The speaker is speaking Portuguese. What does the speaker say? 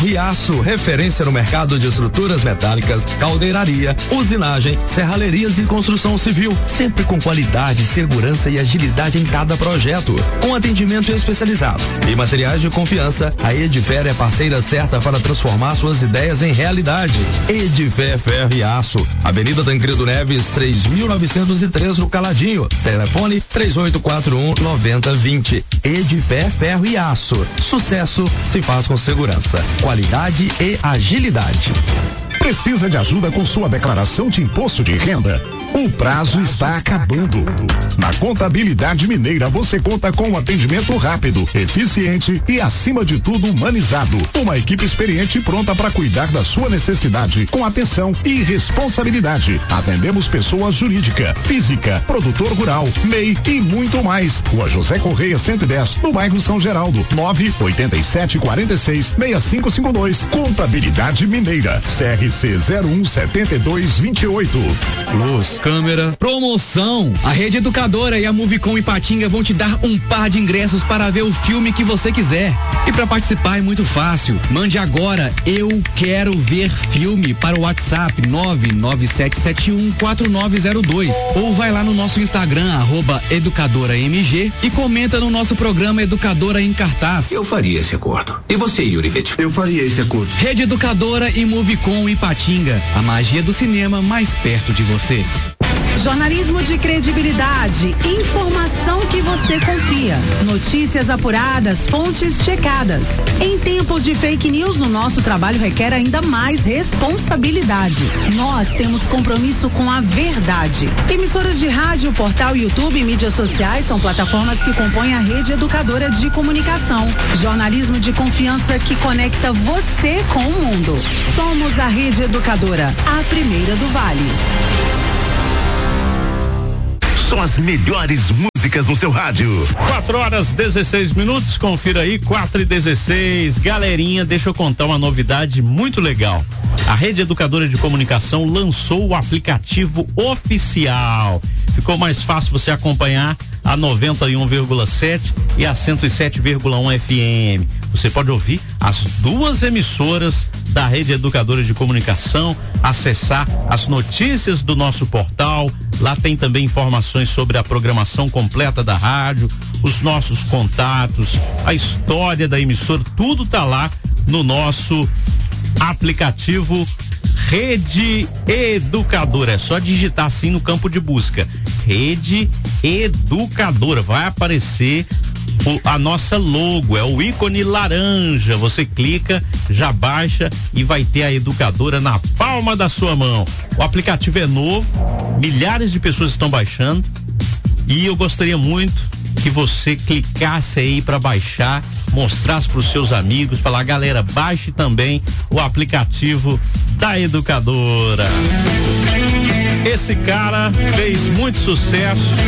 Riaço, referência no mercado de estruturas metálicas, caldeiraria, usinagem, serralherias e construção civil, sempre com qualidade, segurança e agilidade em cada projeto, com atendimento especializado e materiais de confiança. A Edfer é parceira certa para transformar suas ideias em realidade. Edfer Ferro e Aço, Avenida Tancredo Neves, 3903 no Caladinho. Telefone 3841-9020. Edfer Ferro e Aço. Sucesso se faz com segurança, qualidade e agilidade. Precisa de ajuda com sua declaração de imposto de renda? O prazo está acabando. Na Contabilidade Mineira você conta com um atendimento rápido, eficiente e, acima de tudo, humanizado. Uma equipe experiente e pronta para cuidar da sua necessidade com atenção e responsabilidade. Atendemos pessoas jurídica, física, produtor rural, MEI e muito mais. Rua José Correia 110, no bairro São Geraldo. 98746-6552. Contabilidade Mineira. CRC 017228. Luz, câmera, promoção. A Rede Educadora e a Movicom Ipatinga vão te dar um par de ingressos para ver o filme que você quiser. E para participar é muito fácil. Mande agora "eu quero ver filme" para o WhatsApp 997714902 ou vai lá no nosso Instagram @educadoramg e comenta no nosso programa Educadora em Cartaz. Eu faria esse acordo. E você, Yuri Vettel? Eu faria esse acordo. Rede Educadora e Movicom Ipatinga. A magia do cinema mais perto de você. Jornalismo de credibilidade, informação que você confia, notícias apuradas, fontes checadas. Em tempos de fake news, o nosso trabalho requer ainda mais responsabilidade. Nós temos compromisso com a verdade. Emissoras de rádio, portal, YouTube e mídias sociais são plataformas que compõem a Rede Educadora de Comunicação. Jornalismo de confiança que conecta você com o mundo. Somos a Rede Educadora, a primeira do Vale. São as melhores músicas no seu rádio. 4h16, confira aí, 4h16. Galerinha, deixa eu contar uma novidade muito legal. A Rede Educadora de Comunicação lançou o aplicativo oficial. Ficou mais fácil você acompanhar a 91,7 e a 107,1 FM. Você pode ouvir as duas emissoras da Rede Educadora de Comunicação, acessar as notícias do nosso portal. Lá tem também informações sobre a programação completa da rádio, os nossos contatos, a história da emissora, tudo tá lá no nosso aplicativo Rede Educadora. É só digitar assim no campo de busca, Rede Educadora, vai aparecer a nossa logo, é o ícone laranja. Você clica, já baixa e vai ter a Educadora na palma da sua mão. O aplicativo é novo, milhares de pessoas estão baixando e eu gostaria muito que você clicasse aí para baixar, mostrasse para os seus amigos, falar: galera, baixe também o aplicativo da Educadora. Esse cara fez muito sucesso